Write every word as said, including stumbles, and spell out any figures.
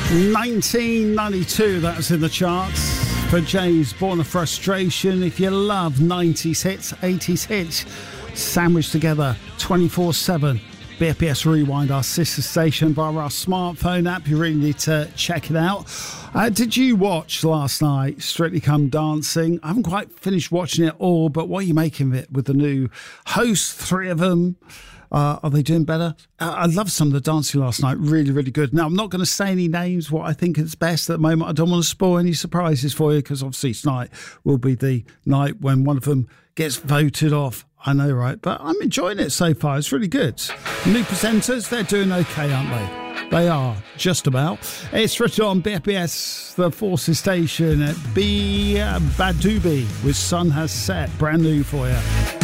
nineteen ninety-two, that was in the charts for James, Born of Frustration. If you love nineties hits, eighties hits, sandwiched together twenty-four seven. B F B S Rewind, our sister station, via our smartphone app. You really need to check it out. Uh, did you watch last night Strictly Come Dancing? I haven't quite finished watching it all, but what are you making of it with the new hosts, three of them? Uh, are they doing better? Uh, I love some of the dancing last night. Really, really good. Now, I'm not going to say any names, what I think is best at the moment. I don't want to spoil any surprises for you, because obviously tonight will be the night when one of them gets voted off. I know, right? But I'm enjoying it so far. It's really good. New presenters, they're doing okay, aren't they? They are, just about. It's written on B F B S, the Forces Station at B Badubi with Sun Has Set. Brand new for you.